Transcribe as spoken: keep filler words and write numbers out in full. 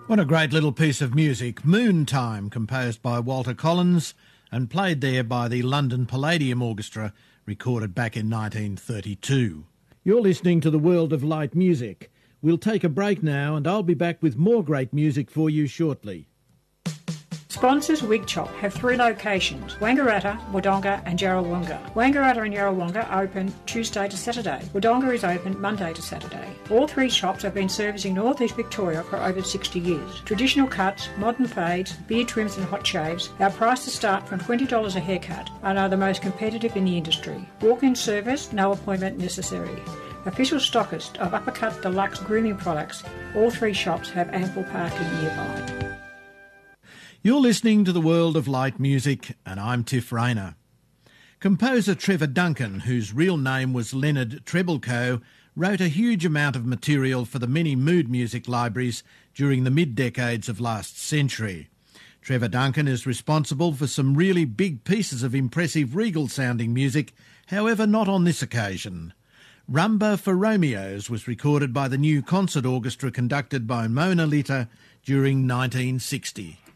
What a great little piece of music. Moontime, composed by Walter Collins and played there by the London Palladium Orchestra, recorded back in nineteen thirty-two. You're listening to the World of Light Music. We'll take a break now and I'll be back with more great music for you shortly. Sponsors Wig Chop have three locations, Wangaratta, Wodonga and Yarrawonga. Wangaratta and Yarrawonga are open Tuesday to Saturday. Wodonga is open Monday to Saturday. All three shops have been servicing North East Victoria for over sixty years. Traditional cuts, modern fades, beard trims and hot shaves. Our prices start from twenty dollars a haircut and are the most competitive in the industry. Walk-in service, no appointment necessary. Official stockist of Uppercut Deluxe grooming products, all three shops have ample parking nearby. You're listening to the World of Light Music, and I'm Tiff Rayner. Composer Trevor Duncan, whose real name was Leonard Trebleco, wrote a huge amount of material for the many mood music libraries during the mid-decades of last century. Trevor Duncan is responsible for some really big pieces of impressive regal-sounding music, however not on this occasion. Rumba for Romeos was recorded by the new concert orchestra conducted by Mona Lita during nineteen sixty.